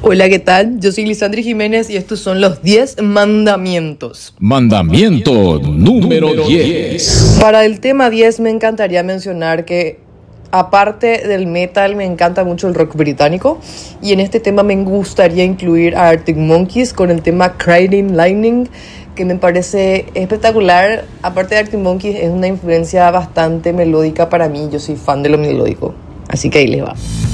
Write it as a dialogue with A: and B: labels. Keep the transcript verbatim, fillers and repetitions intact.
A: Hola, ¿qué tal? Yo soy Lisandri Jiménez y estos son los diez mandamientos.
B: Mandamiento número diez.
A: Para el tema diez me encantaría mencionar que aparte del metal me encanta mucho el rock británico y en este tema me gustaría incluir a Arctic Monkeys con el tema Crying Lightning, que me parece espectacular. Aparte de Arctic Monkeys es una influencia bastante melódica para mí, yo soy fan de lo melódico, así que ahí les va.